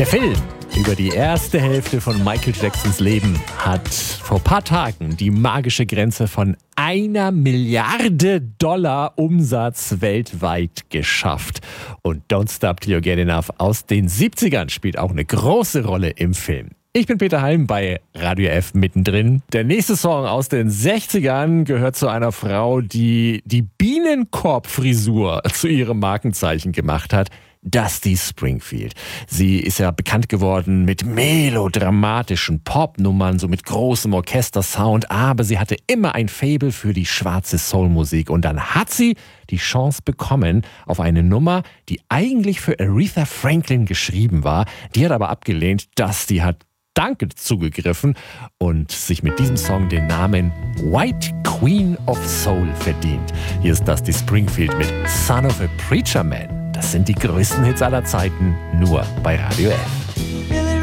Der Film über die erste Hälfte von Michael Jacksons Leben hat vor ein paar Tagen die magische Grenze von $1 Milliarde Umsatz weltweit geschafft. Und Don't Stop Till You Get Enough aus den 70ern spielt auch eine große Rolle im Film. Ich bin Peter Halm bei Radio F mittendrin. Der nächste Song aus den 60ern gehört zu einer Frau, die die Bienenkorb-Frisur zu ihrem Markenzeichen gemacht hat. Dusty Springfield. Sie ist ja bekannt geworden mit melodramatischen Popnummern, so mit großem Orchestersound, aber sie hatte immer ein Faible für die schwarze Soulmusik. Und dann hat sie die Chance bekommen auf eine Nummer, die eigentlich für Aretha Franklin geschrieben war. Die hat aber abgelehnt. Dusty hat dankend zugegriffen und sich mit diesem Song den Namen White Queen of Soul verdient. Hier ist Dusty Springfield mit Son of a Preacher Man. Das sind die größten Hits aller Zeiten, nur bei Radio F.